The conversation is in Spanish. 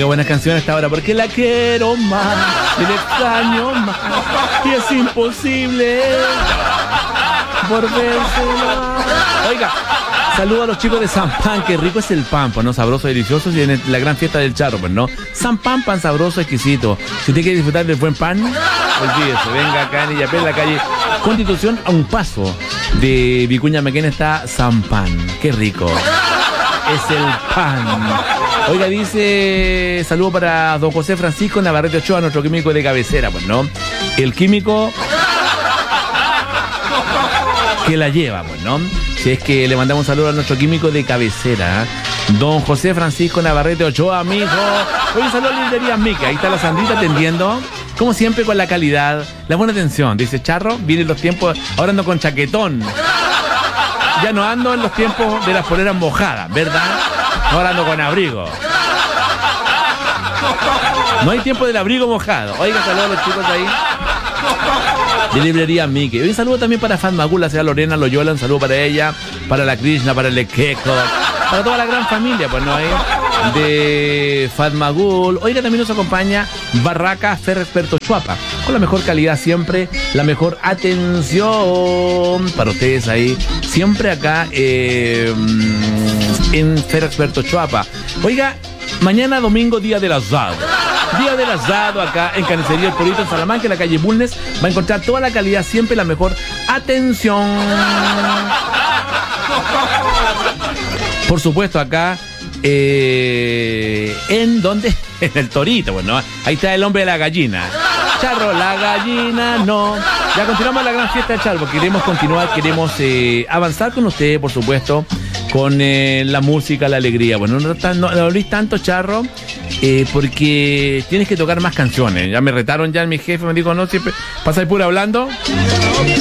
Oiga, buenas canciones hasta ahora, porque la quiero más, y la extraño más, y es imposible volvérsela. Oiga, saludo a los chicos de San Pan, qué rico es el pan, pues, ¿no? Sabroso, delicioso, y en la gran fiesta del charro, pues, ¿no? San Pan, pan sabroso, exquisito. Si usted quiere disfrutar del buen pan, olvídese, venga acá en Illapel, la calle Constitución, a un paso de Vicuña Maquena está San Pan, qué rico. Es el pan. Oiga, dice, saludo para don José Francisco Navarrete Ochoa, nuestro químico de cabecera, pues, ¿no? El químico que la lleva, pues, ¿no? Si es que le mandamos un saludo a nuestro químico de cabecera, don José Francisco Navarrete Ochoa, amigo. Hoy un saludo a Librería Mica, ahí está la Sandrita atendiendo, como siempre, con la calidad, la buena atención. Dice Charro, vienen los tiempos, ahora ando con chaquetón. Ya no ando en los tiempos de las poleras mojadas, ¿verdad? Ahora ando con abrigo. No hay tiempo del abrigo mojado. Oiga, saludos a los chicos ahí de Librería Mickey. Hoy un saludo también para Fatmagul, la señora Lorena Loyola, un saludo para ella, para la Krishna, para el Ekeko, para toda la gran familia, pues, ¿no? De Fatmagul. Oiga, también nos acompaña Barraca Ferexperto Chuapa, con la mejor calidad siempre, la mejor atención para ustedes ahí, siempre acá en Ferexperto Chuapa. Oiga, mañana domingo, día del asado. Día del asado acá en Carnicería El Polito en Salamanca, en la calle Bulnes. Va a encontrar toda la calidad, siempre la mejor atención. Por supuesto, acá ¿en dónde? En el Torito, bueno, ahí está el hombre de la gallina. Charro, la gallina, no. Ya continuamos la gran fiesta de Charro. Queremos continuar, queremos avanzar con ustedes, por supuesto, con la música, la alegría. Bueno, no hablís tanto, Charro, porque tienes que tocar más canciones. Ya me retaron, ya mi jefe me dijo, no, siempre pasáis pura hablando.